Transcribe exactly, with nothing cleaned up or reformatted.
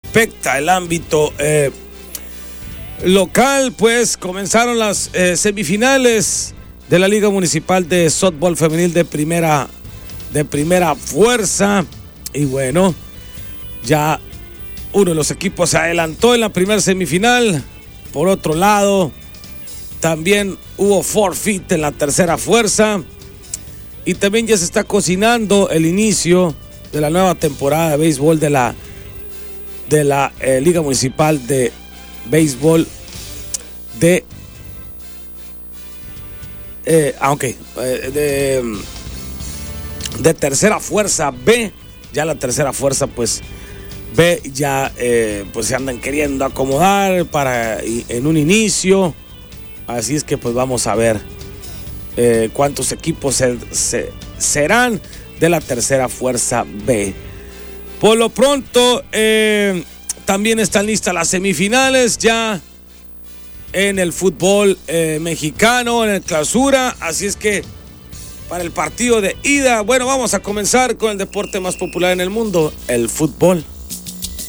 respecta al ámbito eh, local, pues comenzaron las eh, semifinales de la Liga Municipal de Softball Femenil de primera, de primera fuerza. Y bueno, ya uno de los equipos se adelantó en la primera semifinal. Por otro lado, también hubo forfeit en la tercera fuerza. Y también ya se está cocinando el inicio de la nueva temporada de béisbol de la, de la eh, Liga Municipal de Béisbol de... Eh, aunque eh, de, de tercera fuerza B. Ya la tercera fuerza pues B ya eh, pues se andan queriendo acomodar para en un inicio. Así es que pues vamos a ver eh, cuántos equipos se, se, serán de la tercera fuerza B. Por lo pronto eh, también están listas las semifinales ya en el fútbol eh, mexicano, en el clausura. Así es que para el partido de ida, bueno, vamos a comenzar con el deporte más popular en el mundo, el fútbol.